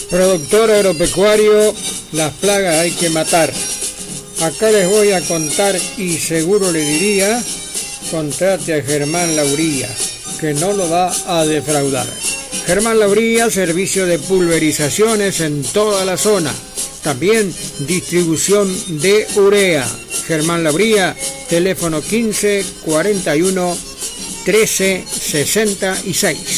Productor agropecuario, las plagas hay que matar. Acá les voy a contar y seguro le diría, contrate a Germán Lauría, que no lo va a defraudar. Germán Lauría, servicio de pulverizaciones en toda la zona. También distribución de urea. Germán Lauría, teléfono 15 41 13 66.